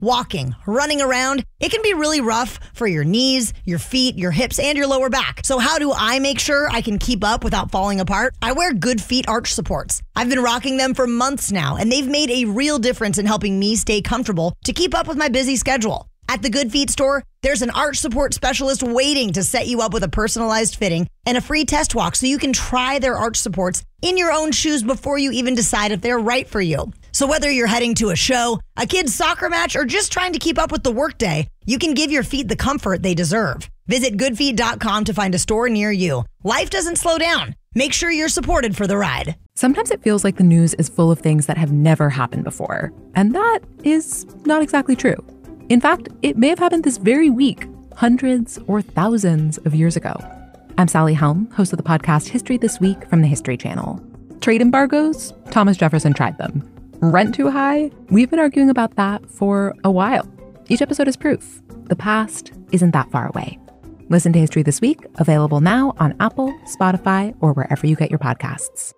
walking, running around, it can be really rough for your knees, your feet, your hips, and your lower back. So how do I make sure I can keep up without falling apart? I wear Good Feet arch supports. I've been rocking them for months now, and they've made a real difference in helping me stay comfortable to keep up with my busy schedule. At the Good Feet store, there's an arch support specialist waiting to set you up with a personalized fitting and a free test walk so you can try their arch supports in your own shoes before you even decide if they're right for you. So whether you're heading to a show, a kid's soccer match, or just trying to keep up with the workday, you can give your feet the comfort they deserve. Visit goodfeet.com to find a store near you. Life doesn't slow down. Make sure you're supported for the ride. Sometimes it feels like the news is full of things that have never happened before. And that is not exactly true. In fact, it may have happened this very week, hundreds or thousands of years ago. I'm Sally Helm, host of the podcast History This Week from the History Channel. Trade embargoes? Thomas Jefferson tried them. Rent too high? We've been arguing about that for a while. Each episode is proof. The past isn't that far away. Listen to History This Week, available now on Apple, Spotify, or wherever you get your podcasts.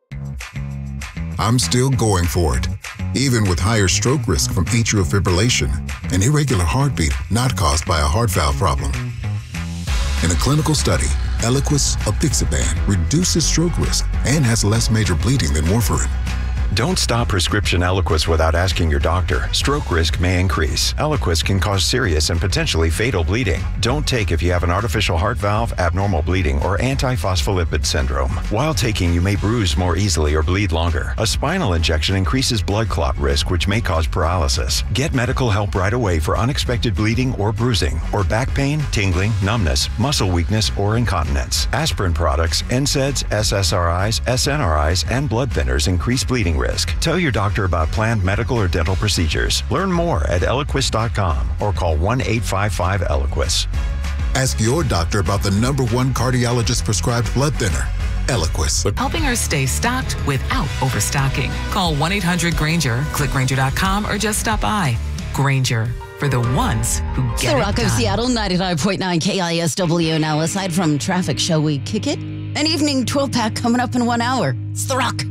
I'm still going for it, even with higher stroke risk from atrial fibrillation, an irregular heartbeat not caused by a heart valve problem. In a clinical study, Eliquis apixaban reduces stroke risk and has less major bleeding than warfarin. Don't stop prescription Eliquis without asking your doctor. Stroke risk may increase. Eliquis can cause serious and potentially fatal bleeding. Don't take if you have an artificial heart valve, abnormal bleeding, or antiphospholipid syndrome. While taking, you may bruise more easily or bleed longer. A spinal injection increases blood clot risk, which may cause paralysis. Get medical help right away for unexpected bleeding or bruising, or back pain, tingling, numbness, muscle weakness, or incontinence. Aspirin products, NSAIDs, SSRIs, SNRIs, and blood thinners increase bleeding risk. Tell your doctor about planned medical or dental procedures. Learn more at Eliquis.com or call 1-855-ELIQUIS. Ask your doctor about the #1 cardiologist prescribed blood thinner, Eliquis. Helping her stay stocked without overstocking. Call 1-800-GRANGER, click Granger.com, or just stop by. Granger, for the ones who get The it Rock done. of Seattle, 95.9 KISW. Now, aside from traffic, shall we kick it? An evening 12-pack coming up in 1 hour. It's The Rock.